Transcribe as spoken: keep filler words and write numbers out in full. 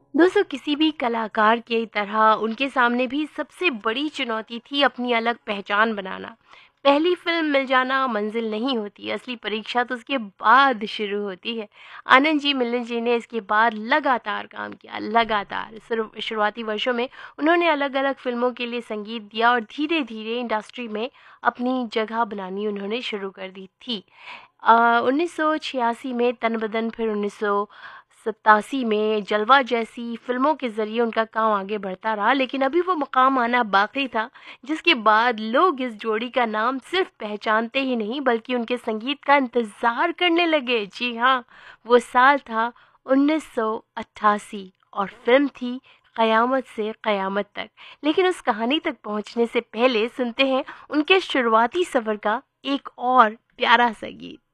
दोस्तों, किसी भी कलाकार की तरह उनके सामने भी सबसे बड़ी चुनौती थी अपनी अलग पहचान बनाना। पहली फ़िल्म मिल जाना मंज़िल नहीं होती, असली परीक्षा तो उसके बाद शुरू होती है। आनंद जी, मिलिंद जी ने इसके बाद लगातार काम किया, लगातार। शुरू शुरुआती वर्षों में उन्होंने अलग-अलग फ़िल्मों के लिए संगीत दिया और धीरे-धीरे इंडस्ट्री में अपनी जगह बनानी उन्होंने शुरू कर दी थी। अ, उन्नीस सौ छियासी में तन बदन, फिर उन्नीस सौ सतासी में जलवा जैसी फ़िल्मों के ज़रिए उनका काम आगे बढ़ता रहा, लेकिन अभी वो मुकाम आना बाकी था, जिसके बाद लोग इस जोड़ी का नाम सिर्फ़ पहचानते ही नहीं, बल्कि उनके संगीत का इंतज़ार करने लगे। जी हाँ, वो साल था उन्नीस सौ अट्ठासी और फ़िल्म थी क़यामत से क़यामत तक। लेकिन उस कहानी तक पहुँचने से पहले सुनते हैं उनके शुरुआती सफ़र का एक और प्यारा-सा गीत।